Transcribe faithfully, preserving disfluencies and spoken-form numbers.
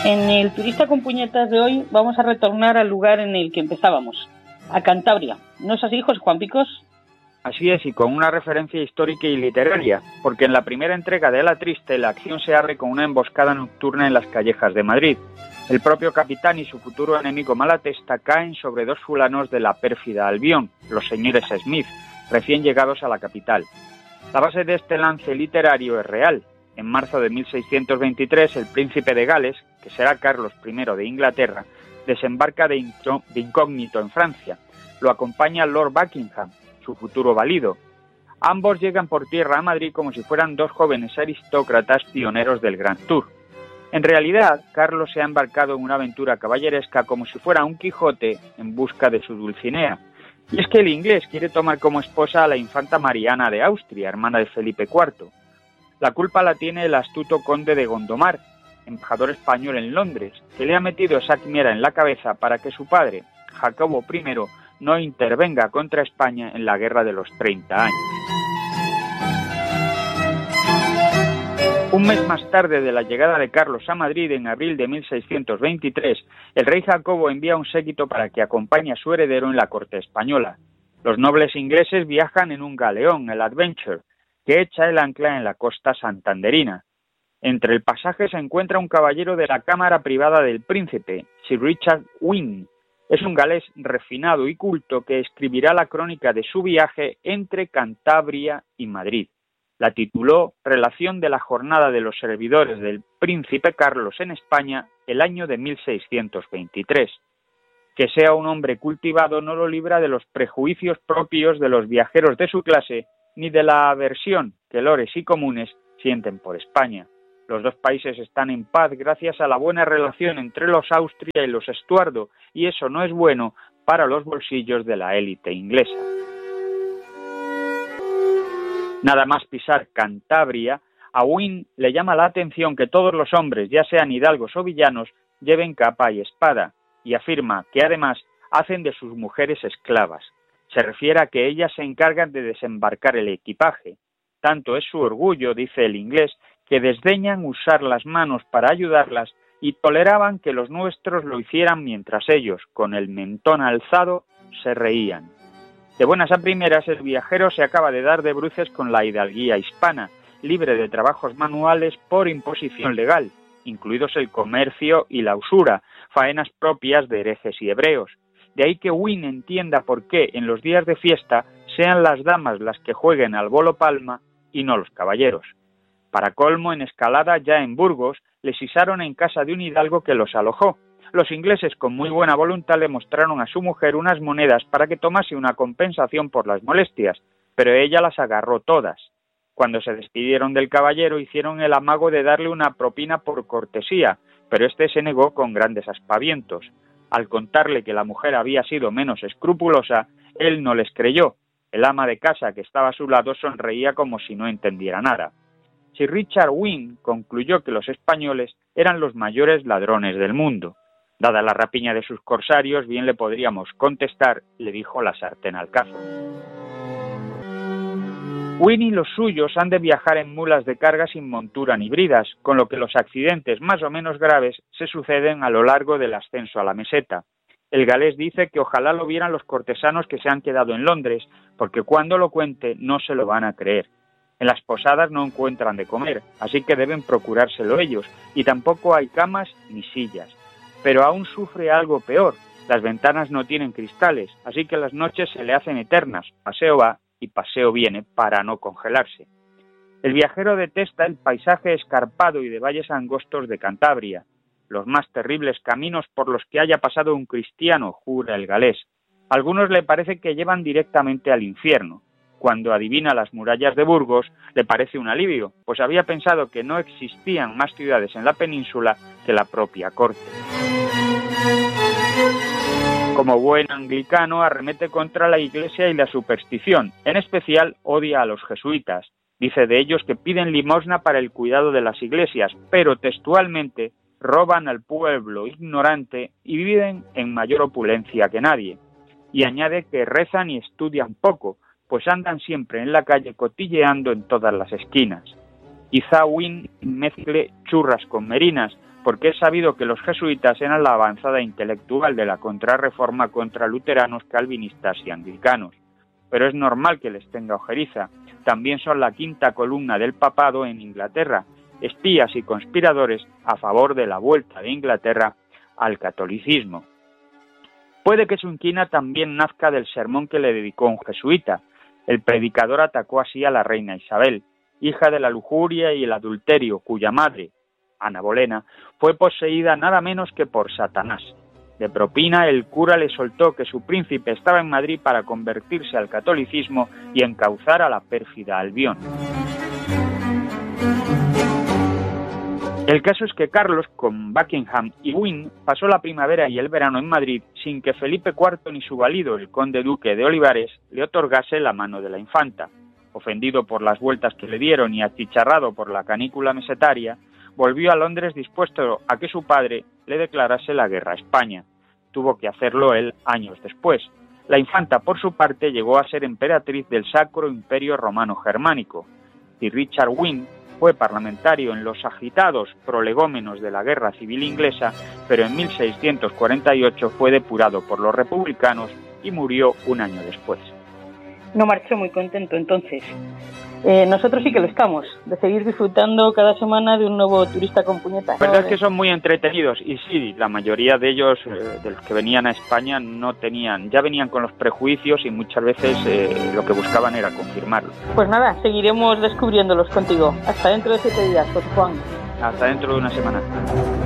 En el Turista con Puñetas de hoy vamos a retornar al lugar en el que empezábamos, a Cantabria. ¿No es así, José Juan Picos? Así es, y con una referencia histórica y literaria, porque en la primera entrega de La Triste la acción se abre con una emboscada nocturna en las callejas de Madrid. El propio capitán y su futuro enemigo Malatesta caen sobre dos fulanos de la pérfida Albión, los señores Smith, recién llegados a la capital. La base de este lance literario es real. En marzo de mil seiscientos veintitrés, el príncipe de Gales, que será Carlos primero de Inglaterra, desembarca de incógnito en Francia. Lo acompaña Lord Buckingham, su futuro valido. Ambos llegan por tierra a Madrid como si fueran dos jóvenes aristócratas pioneros del Grand Tour. En realidad, Carlos se ha embarcado en una aventura caballeresca como si fuera un Quijote en busca de su Dulcinea. Y es que el inglés quiere tomar como esposa a la infanta Mariana de Austria, hermana de Felipe cuarto. La culpa la tiene el astuto conde de Gondomar, embajador español en Londres, que le ha metido esa quimera en la cabeza para que su padre, Jacobo primero, no intervenga contra España en la Guerra de los treinta años. Un mes más tarde de la llegada de Carlos a Madrid, en abril de mil seiscientos veintitrés, el rey Jacobo envía un séquito para que acompañe a su heredero en la corte española. Los nobles ingleses viajan en un galeón, el Adventure, que echa el ancla en la costa santanderina. Entre el pasaje se encuentra un caballero de la cámara privada del príncipe, Sir Richard Wynne. Es un galés refinado y culto que escribirá la crónica de su viaje entre Cantabria y Madrid. La tituló Relación de la jornada de los servidores del príncipe Carlos en España el año de mil seiscientos veintitrés. Que sea un hombre cultivado no lo libra de los prejuicios propios de los viajeros de su clase, ni de la aversión que lores y comunes sienten por España. Los dos países están en paz gracias a la buena relación entre los Austria y los Estuardo, y eso no es bueno para los bolsillos de la élite inglesa. Nada más pisar Cantabria, a Wynne le llama la atención que todos los hombres, ya sean hidalgos o villanos, lleven capa y espada, y afirma que además hacen de sus mujeres esclavas. Se refiere a que ellas se encargan de desembarcar el equipaje. Tanto es su orgullo, dice el inglés, que desdeñan usar las manos para ayudarlas y toleraban que los nuestros lo hicieran mientras ellos, con el mentón alzado, se reían. De buenas a primeras, el viajero se acaba de dar de bruces con la hidalguía hispana, libre de trabajos manuales por imposición legal, incluidos el comercio y la usura, faenas propias de herejes y hebreos. De ahí que Wynne entienda por qué en los días de fiesta sean las damas las que jueguen al bolo palma y no los caballeros. Para colmo, en escalada, ya en Burgos, les izaron en casa de un hidalgo que los alojó. Los ingleses, con muy buena voluntad, le mostraron a su mujer unas monedas para que tomase una compensación por las molestias, pero ella las agarró todas. Cuando se despidieron del caballero, hicieron el amago de darle una propina por cortesía, pero éste se negó con grandes aspavientos. Al contarle que la mujer había sido menos escrupulosa, él no les creyó. El ama de casa que estaba a su lado sonreía como si no entendiera nada. Sir Richard Wynne concluyó que los españoles eran los mayores ladrones del mundo. Dada la rapiña de sus corsarios, bien le podríamos contestar, le dijo la sartén al cazo. Wynne y los suyos han de viajar en mulas de carga sin montura ni bridas, con lo que los accidentes más o menos graves se suceden a lo largo del ascenso a la meseta. El galés dice que ojalá lo vieran los cortesanos que se han quedado en Londres, porque cuando lo cuente no se lo van a creer. En las posadas no encuentran de comer, así que deben procurárselo ellos, y tampoco hay camas ni sillas. Pero aún sufre algo peor, las ventanas no tienen cristales, así que las noches se le hacen eternas, paseo va y paseo viene para no congelarse. El viajero detesta el paisaje escarpado y de valles angostos de Cantabria, los más terribles caminos por los que haya pasado un cristiano, jura el galés. A algunos le parece que llevan directamente al infierno. Cuando adivina las murallas de Burgos, le parece un alivio, pues había pensado que no existían más ciudades en la península que la propia corte. Como buen anglicano, arremete contra la Iglesia y la superstición, en especial odia a los jesuitas. Dice de ellos que piden limosna para el cuidado de las iglesias, pero textualmente roban al pueblo ignorante y viven en mayor opulencia que nadie. Y añade que rezan y estudian poco, pues andan siempre en la calle cotilleando en todas las esquinas. Quizá Wynne mezcle churras con merinas, porque es sabido que los jesuitas eran la avanzada intelectual de la contrarreforma contra luteranos, calvinistas y anglicanos. Pero es normal que les tenga ojeriza. También son la quinta columna del papado en Inglaterra, espías y conspiradores a favor de la vuelta de Inglaterra al catolicismo. Puede que su inquina también nazca del sermón que le dedicó un jesuita. El predicador atacó así a la reina Isabel, hija de la lujuria y el adulterio, cuya madre, Ana Bolena, fue poseída nada menos que por Satanás. De propina, el cura le soltó que su príncipe estaba en Madrid para convertirse al catolicismo y encauzar a la pérfida Albión. El caso es que Carlos, con Buckingham y Wynne, pasó la primavera y el verano en Madrid sin que Felipe cuarto ni su valido, el conde duque de Olivares, le otorgase la mano de la infanta. Ofendido por las vueltas que le dieron y achicharrado por la canícula mesetaria, volvió a Londres dispuesto a que su padre le declarase la guerra a España. Tuvo que hacerlo él años después. La infanta, por su parte, llegó a ser emperatriz del Sacro Imperio Romano Germánico. Y Richard Wynne fue parlamentario en los agitados prolegómenos de la Guerra Civil Inglesa, pero en mil seiscientos cuarenta y ocho fue depurado por los republicanos y murió un año después. No marchó muy contento entonces. Eh, nosotros sí que lo estamos, de seguir disfrutando cada semana de un nuevo turista con puñetas. La verdad es que son muy entretenidos y sí, la mayoría de ellos, eh, de los que venían a España, no tenían, ya venían con los prejuicios y muchas veces eh, lo que buscaban era confirmarlo. Pues nada, seguiremos descubriéndolos contigo. Hasta dentro de siete días, José Juan. Hasta dentro de una semana.